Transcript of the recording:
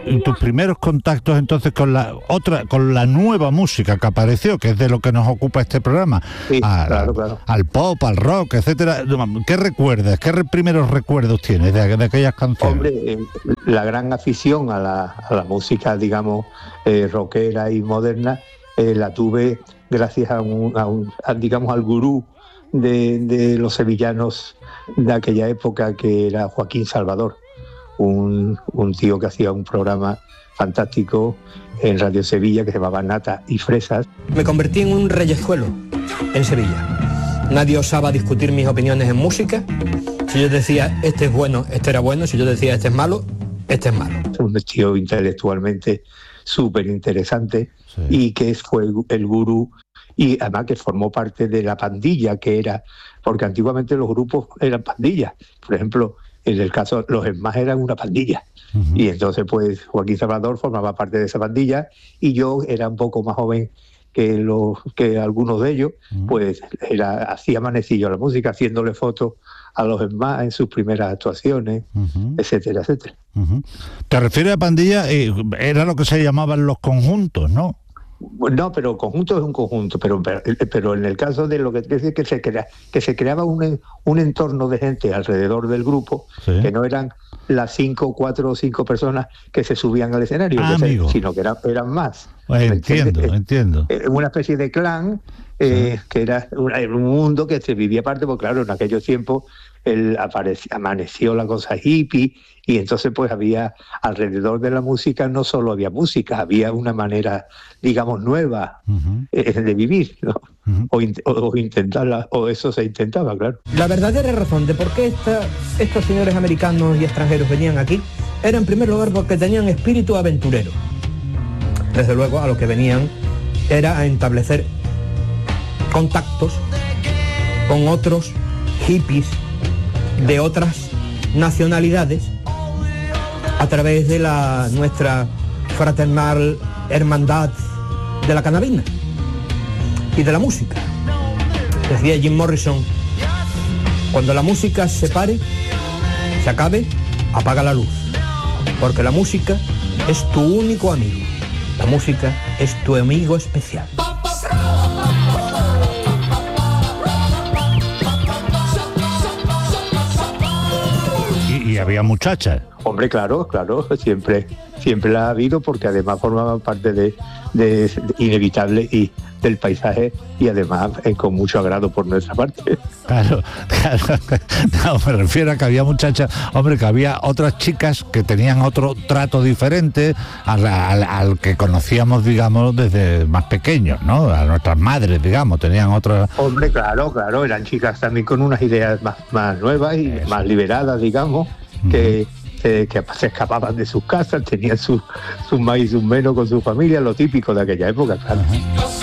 tus primeros contactos entonces con la nueva música que apareció, que es de lo que nos ocupa este programa, sí, claro. al pop, al rock, etcétera. ¿Qué recuerdas? ¿Qué primeros recuerdos tienes de aquellas canciones? Hombre, la gran afición a la música, digamos, rockera y moderna, la tuve gracias digamos, al gurú de los sevillanos de aquella época, que era Joaquín Salvador, un tío que hacía un programa fantástico en Radio Sevilla que se llamaba Nata y Fresas. Me convertí en un reyezuelo en Sevilla. Nadie osaba discutir mis opiniones en música. Si yo decía este es bueno, este era bueno. Si yo decía este es malo, este es malo. Un tío intelectualmente súper interesante, sí. Y que fue el gurú, y además que formó parte de la pandilla que era, porque antiguamente los grupos eran pandillas. Por ejemplo, en el caso, los Esmás eran una pandilla. Uh-huh. Y entonces pues Joaquín Salvador formaba parte de esa pandilla, y yo era un poco más joven que algunos de ellos, uh-huh. Pues hacía manecillo la música, haciéndole fotos a los Esmás en sus primeras actuaciones, uh-huh. Etcétera, etcétera. Uh-huh. ¿Te refieres a pandilla? Era lo que se llamaban los conjuntos, ¿no? No, pero conjunto es un conjunto, pero en el caso de lo que dice que se creaba un entorno de gente alrededor del grupo, sí. Que no eran las 4 o 5 personas que se subían al escenario, sino que eran más. Entiendo. Una especie de clan, sí. Que era un mundo que se vivía aparte, porque claro, en aquellos tiempos amaneció la cosa hippie, y entonces pues había alrededor de la música, no solo había música, había una manera, digamos, nueva, uh-huh. De vivir, ¿no? Uh-huh. O intentarla, o eso se intentaba, claro. La verdadera razón de por qué estos señores americanos y extranjeros venían aquí era, en primer lugar, porque tenían espíritu aventurero. Desde luego, a lo que venían era a establecer contactos con otros hippies de otras nacionalidades a través de nuestra fraternal hermandad de la cannabina y de la música. Decía Jim Morrison, cuando la música se acabe, apaga la luz, porque la música es tu único amigo, la música es tu amigo especial. Y había muchachas. Hombre, claro, siempre la ha habido, porque además formaban parte de inevitable y del paisaje, y además con mucho agrado por nuestra parte. Claro. No, me refiero a que había muchachas, hombre, que había otras chicas que tenían otro trato diferente al que conocíamos, digamos, desde más pequeños, ¿no? A nuestras madres, digamos, tenían otra... Hombre, claro, eran chicas también con unas ideas más nuevas y eso. Más liberadas, digamos, que se escapaban de sus casas, tenían sus más y sus menos con su familia, lo típico de aquella época, claro. Uh-huh.